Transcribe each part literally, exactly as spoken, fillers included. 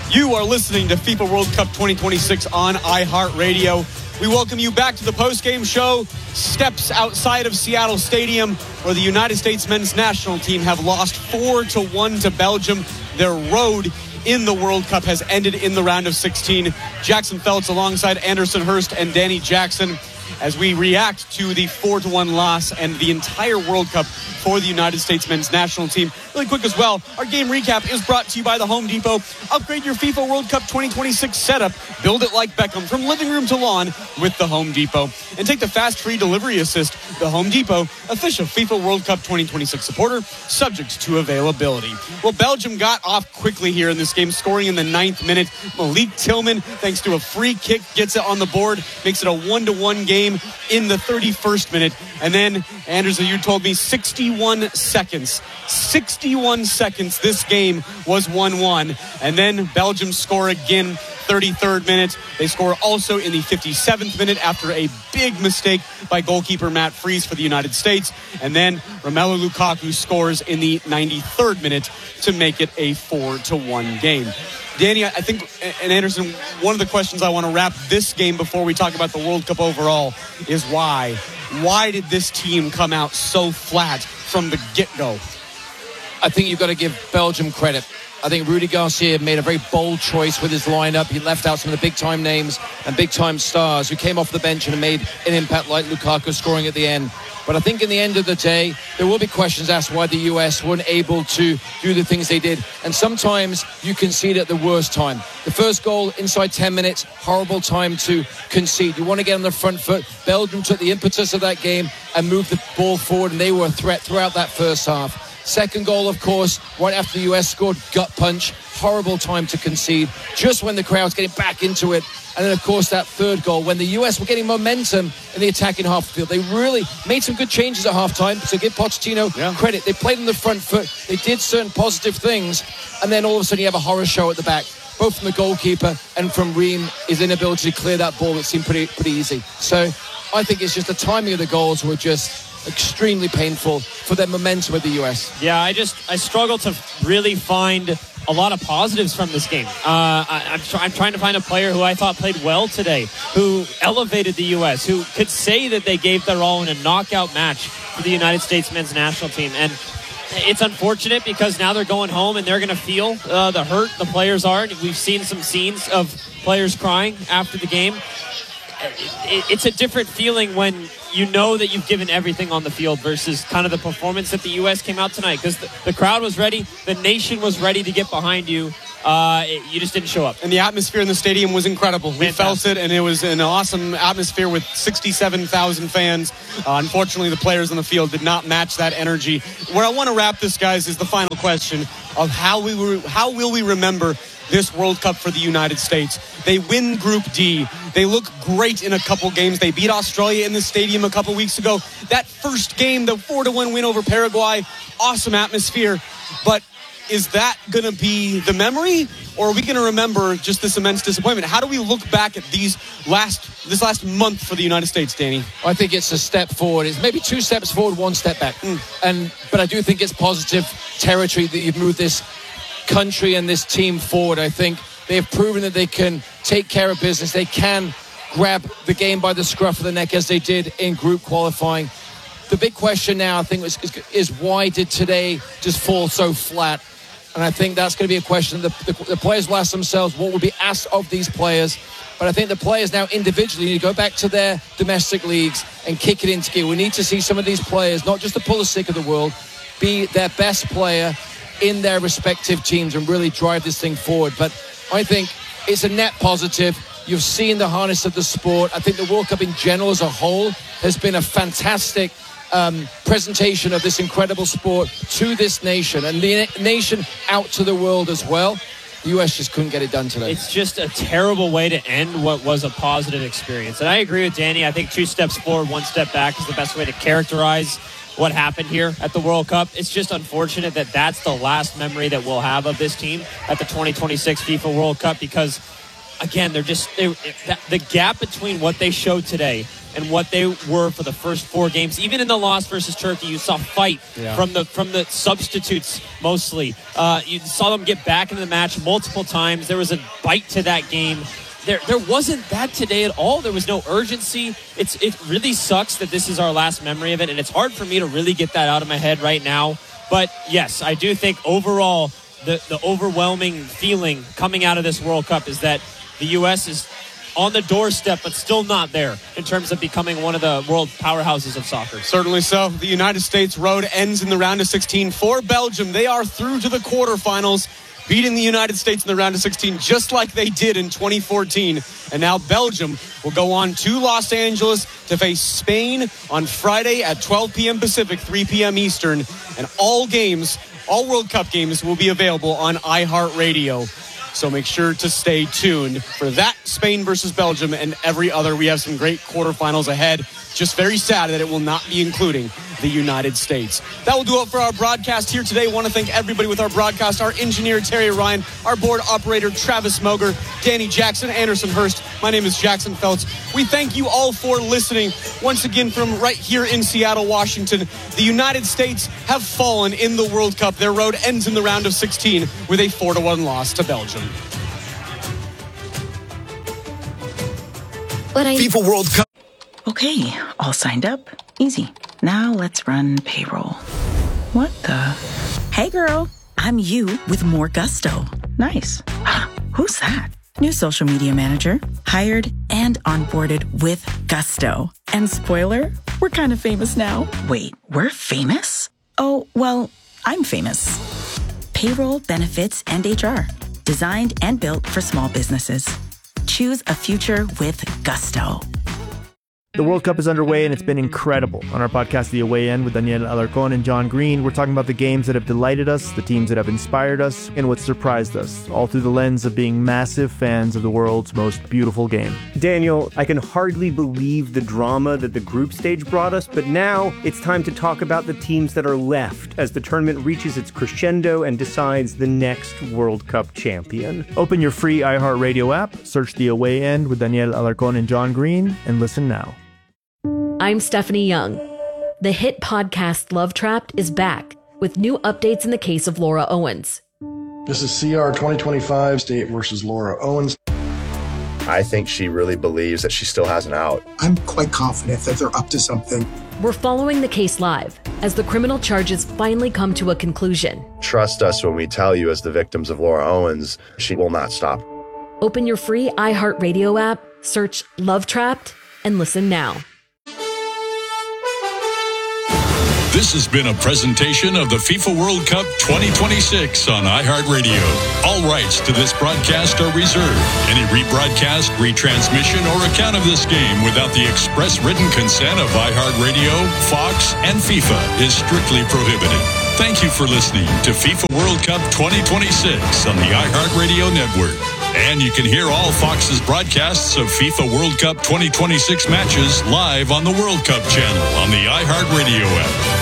You are listening to FIFA World Cup twenty twenty-six on iHeartRadio. We welcome you back to the post-game show. Steps outside of Seattle Stadium, where the United States men's national team have lost four to one to Belgium. Their road in the World Cup has ended in the round of sixteen. Jackson Feltz alongside Anderson Hurst and Danny Jackson as we react to the four to one loss and the entire World Cup for the United States men's national team. Really quick as well, our game recap is brought to you by the Home Depot. Upgrade your FIFA World Cup twenty twenty-six setup. Build it like Beckham from living room to lawn with the Home Depot. And take the fast free delivery assist. The Home Depot, official FIFA World Cup twenty twenty-six supporter, subject to availability. Well, Belgium got off quickly here in this game, scoring in the ninth minute. Malik Tillman, thanks to a free kick, gets it on the board, makes it a one to one game in the thirty-first minute. And then, Anderson, you told me sixty-one seconds. sixty-one seconds, this game was one one. And then Belgium score again, thirty-third minute. They score also in the fifty-seventh minute after a big mistake by goalkeeper Matt Freese for the United States. And then Romelu Lukaku scores in the ninety-third minute to make it a four to one game. Danny, I think, and Anderson, one of the questions I want to wrap this game before we talk about the World Cup overall is why? Why did this team come out so flat from the get-go? I think you've got to give Belgium credit. I think Rudy Garcia made a very bold choice with his lineup. He left out some of the big-time names and big-time stars who came off the bench and made an impact, like Lukaku scoring at the end. But I think in the end of the day, there will be questions asked why the U S weren't able to do the things they did. And sometimes you concede at the worst time. The first goal inside ten minutes, horrible time to concede. You want to get on the front foot. Belgium took the impetus of that game and moved the ball forward, and they were a threat throughout that first half. Second goal, of course, right after the U S scored, gut punch. Horrible time to concede, just when the crowd's getting back into it. And then, of course, that third goal, when the U S were getting momentum in the attacking half field. They really made some good changes at halftime, so give Pochettino yeah. credit. They played on the front foot. They did certain positive things. And then all of a sudden you have a horror show at the back, both from the goalkeeper and from Ream, his inability to clear that ball that seemed pretty, pretty easy. So I think it's just the timing of the goals were just extremely painful for their momentum with the U S. Yeah, I just I struggle to really find a lot of positives from this game. Uh, I, I'm, tr- I'm trying to find a player who I thought played well today, who elevated the U S, who could say that they gave their all in a knockout match for the United States men's national team. And it's unfortunate because now they're going home and they're going to feel uh, the hurt the players are. We've seen some scenes of players crying after the game. It's a different feeling when you know that you've given everything on the field versus kind of the performance that the U S came out tonight, because the, the crowd was ready, the nation was ready to get behind you. Uh, it, you just didn't show up. And the atmosphere in the stadium was incredible. Fantastic. We felt it, and it was an awesome atmosphere with sixty-seven thousand fans. Uh, unfortunately, the players on the field did not match that energy. Where I want to wrap this, guys, is the final question of how we re- how will we remember this World Cup for the United States. They win Group D. They look great in a couple games. They beat Australia in the stadium a couple weeks ago. That first game, the four to one win over Paraguay, awesome atmosphere. But is that going to be the memory, or are we going to remember just this immense disappointment? How do we look back at these last this last month for the United States, Danny? I think it's a step forward. It's maybe two steps forward, one step back. Mm. And but I do think it's positive territory that you've moved this country and this team forward. I think they have proven that they can take care of business. They can grab the game by the scruff of the neck as they did in group qualifying. The big question now, I think, is, is, is why did today just fall so flat? And I think that's going to be a question. The, the, the players will ask themselves what will be asked of these players. But I think the players now individually need to go back to their domestic leagues and kick it into gear. We need to see some of these players, not just the Pulisic of the world, be their best player in their respective teams and really drive this thing forward. But I think it's a net positive. You've seen the harness of the sport. I think the World Cup in general as a whole has been a fantastic um, presentation of this incredible sport to this nation and the nation out to the world as well. The U S just couldn't get it done today. It's just a terrible way to end what was a positive experience. And I agree with Danny. I think two steps forward, one step back is the best way to characterize what happened here at the World Cup. It's just unfortunate that that's the last memory that we'll have of this team at the twenty twenty-six FIFA World Cup, because again, they're just they, that, the gap between what they showed today and what they were for the first four games. Even in the loss versus Turkey, you saw fight yeah. from the from the substitutes mostly. Uh, you saw them get back into the match multiple times. There was a bite to that game. There, there wasn't that today at all. There was no urgency. It's it really sucks that this is our last memory of it, and it's hard for me to really get that out of my head right now. But yes, I do think overall the, the overwhelming feeling coming out of this World Cup is that the U S is on the doorstep, but still not there in terms of becoming one of the world powerhouses of soccer. Certainly so. The United States road ends in the round of sixteen for Belgium. They are through to the quarterfinals, beating the United States in the round of sixteen just like they did in twenty fourteen. And now Belgium will go on to Los Angeles to face Spain on Friday at twelve p.m. Pacific, three p.m. Eastern. And all games, all World Cup games will be available on iHeartRadio. So make sure to stay tuned for that Spain versus Belgium and every other. We have some great quarterfinals ahead. Just very sad that it will not be including the United States. That will do it for our broadcast here today. I want to thank everybody with our broadcast, our engineer, Terry Ryan, our board operator, Travis Moger, Danny Jackson, Anderson Hurst. My name is Jackson Feltz. We thank you all for listening. Once again, from right here in Seattle, Washington, the United States have fallen in the World Cup. Their road ends in the round of sixteen with a four to one loss to Belgium. But I... FIFA World Cup. Okay, all signed up. Easy. Now let's run payroll. What the? Hey girl, I'm you with more gusto. Nice. Who's that? New social media manager. Hired and onboarded with gusto. And spoiler, we're kind of famous now. Wait, we're famous? Oh, well, I'm famous. Payroll, benefits, and H R. Designed and built for small businesses. Choose a future with gusto. The World Cup is underway, and it's been incredible. On our podcast, The Away End, with Daniel Alarcón and John Green, we're talking about the games that have delighted us, the teams that have inspired us, and what surprised us, all through the lens of being massive fans of the world's most beautiful game. Daniel, I can hardly believe the drama that the group stage brought us, but now it's time to talk about the teams that are left as the tournament reaches its crescendo and decides the next World Cup champion. Open your free iHeartRadio app, search The Away End with Daniel Alarcón and John Green, and listen now. I'm Stephanie Young. The hit podcast Love Trapped is back with new updates in the case of Laura Owens. This is C R twenty twenty-five State versus Laura Owens. I think she really believes that she still has an out. I'm quite confident that they're up to something. We're following the case live as the criminal charges finally come to a conclusion. Trust us when we tell you, as the victims of Laura Owens, she will not stop. Open your free iHeartRadio app, search Love Trapped, and listen now. This has been a presentation of the FIFA World Cup twenty twenty-six on iHeartRadio. All rights to this broadcast are reserved. Any rebroadcast, retransmission, or account of this game without the express written consent of iHeartRadio, Fox, and FIFA is strictly prohibited. Thank you for listening to FIFA World Cup twenty twenty-six on the iHeartRadio network. And you can hear all Fox's broadcasts of FIFA World Cup twenty twenty-six matches live on the World Cup channel on the iHeartRadio app.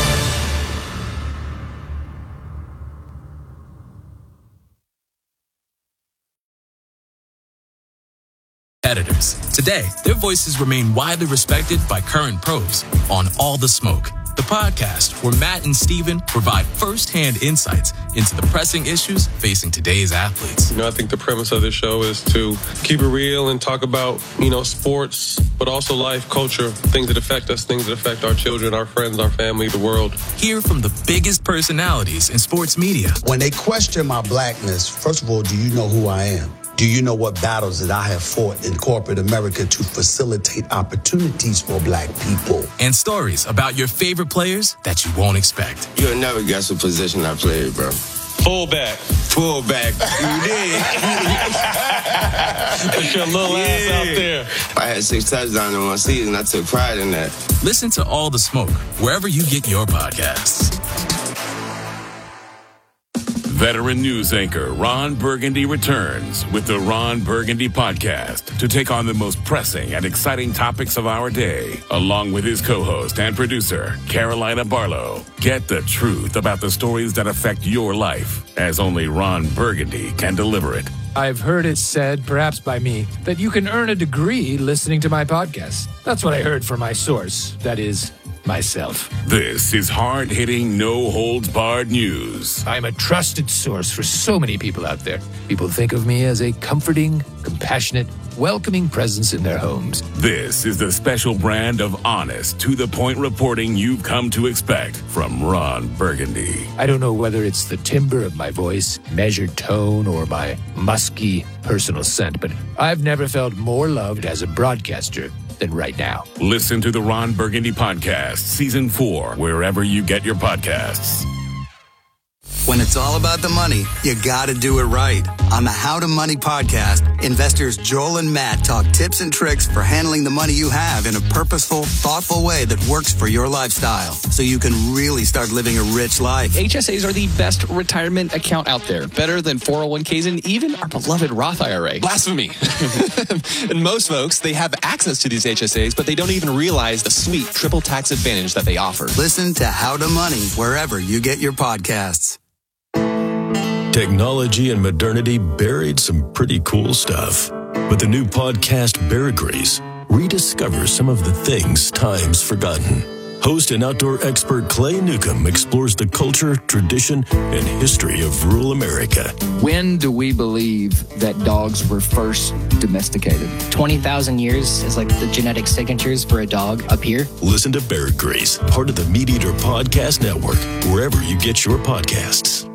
Editors. Today, their voices remain widely respected by current pros on All the Smoke, the podcast where Matt and Steven provide first-hand insights into the pressing issues facing today's athletes. You know, I think the premise of this show is to keep it real and talk about, you know, sports, but also life, culture, things that affect us, things that affect our children, our friends, our family, the world. Hear from the biggest personalities in sports media. When they question my blackness, first of all, do you know who I am? Do you know what battles that I have fought in corporate America to facilitate opportunities for black people? And stories about your favorite players that you won't expect. You'll never guess what position I played, bro. Fullback. Fullback. You did. Put your little yeah. ass out there. I had six touchdowns in one season. I took pride in that. Listen to All the Smoke wherever you get your podcasts. Veteran news anchor Ron Burgundy returns with the Ron Burgundy Podcast to take on the most pressing and exciting topics of our day, along with his co-host and producer, Carolina Barlow. Get the truth about the stories that affect your life, as only Ron Burgundy can deliver it. I've heard it said, perhaps by me, that you can earn a degree listening to my podcast. That's what I heard from my source. That is, myself. This is hard-hitting, no-holds-barred news. I'm a trusted source for so many people out there. People think of me as a comforting, compassionate, welcoming presence in their homes. This is the special brand of honest, to-the-point reporting you've come to expect from Ron Burgundy. I don't know whether it's the timbre of my voice, measured tone, or my musky personal scent, but I've never felt more loved as a broadcaster than right now. Listen to the Ron Burgundy Podcast, Season four, wherever you get your podcasts. When it's all about the money, you gotta do it right. On the How to Money podcast, investors Joel and Matt talk tips and tricks for handling the money you have in a purposeful, thoughtful way that works for your lifestyle, so you can really start living a rich life. H S As are the best retirement account out there, better than four oh one k's and even our beloved Roth I R A. Blasphemy. And most folks, they have access to these H S As, but they don't even realize the sweet triple tax advantage that they offer. Listen to How to Money wherever you get your podcasts. Technology and modernity buried some pretty cool stuff. But the new podcast, Bear Grease, rediscovers some of the things time's forgotten. Host and outdoor expert Clay Newcomb explores the culture, tradition, and history of rural America. When do we believe that dogs were first domesticated? twenty thousand years is like the genetic signatures for a dog up here. Listen to Bear Grease, part of the Meat Eater Podcast Network, wherever you get your podcasts.